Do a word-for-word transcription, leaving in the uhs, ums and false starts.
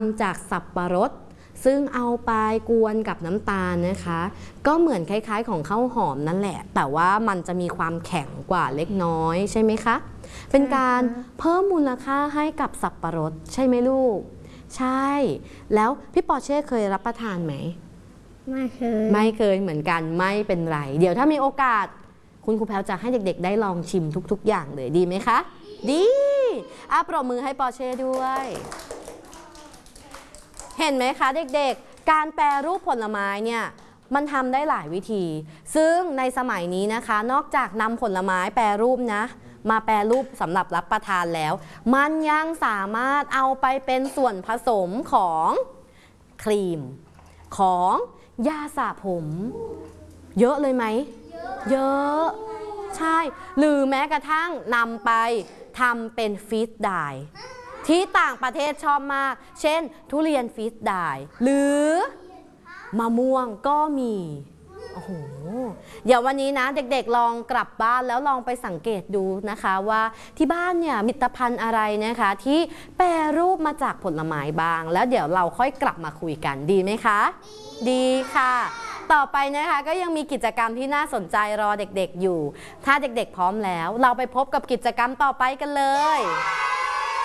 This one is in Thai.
ำจากสับปะรดซึ่งเอาไปกวนกับน้ำตาลนะคะก็เหมือนคล้ายๆของข้าวหอมนั่นแหละแต่ว่ามันจะมีความแข็งกว่าเล็กน้อยใช่ไหมคะเป็นการเพิ่มมูลค่าให้กับสับปะรดใช่ไหมลูกใช่แล้วพี่ปอเช่เคยรับประทานไหมไม่เคยไม่เคยเหมือนกันไม่เป็นไรเดี๋ยวถ้ามีโอกาสคุณครูแพลวจะให้เด็กๆได้ลองชิมทุกๆอย่างเลยดีไหมคะดีอ่ะปรบมือให้ปอเช่ด้วยเห็นไหมคะเด็กๆการแปรรูปผลไม้เนี่ยมันทำได้หลายวิธีซึ่งในสมัยนี้นะคะนอกจากนำผลไม้แปรรูปนะมาแปรรูปสำหรับรับประทานแล้วมันยังสามารถเอาไปเป็นส่วนผสมของครีมของยาสระผมเยอะเลยไหมเยอะใช่หรือแม้กระทั่งนำไปทำเป็นฟีดไดร์ที่ต่างประเทศชอบมากเช่นทุเรียนฟีดไดร์หรือมะม่วงก็มีโอ้โหเดี๋ยววันนี้นะเด็กๆลองกลับบ้านแล้วลองไปสังเกตดูนะคะว่าที่บ้านเนี่ยมีผลิตภัณฑ์อะไรนะคะที่แปรรูปมาจากผลไม้บ้างแล้วเดี๋ยวเราค่อยกลับมาคุยกันดีไหมคะดีค่ะต่อไปนะคะก็ยังมีกิจกรรมที่น่าสนใจรอเด็กๆอยู่ถ้าเด็กๆพร้อมแล้วเราไปพบกับกิจกรรมต่อไปกันเลย